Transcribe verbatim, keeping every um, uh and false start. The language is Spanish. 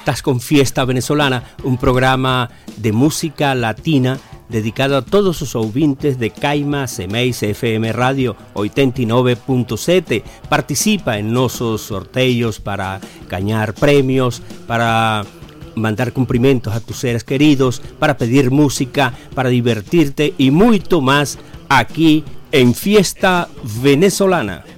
Estás con Fiesta Venezolana, un programa de música latina dedicado a todos os ouvintes de Caima Semeis F M Radio ochenta y nueve punto siete. Participa en nosos sorteos para gañar premios, para mandar cumprimentos a tus seres queridos, para pedir música, para divertirte y mucho más aquí en Fiesta Venezolana.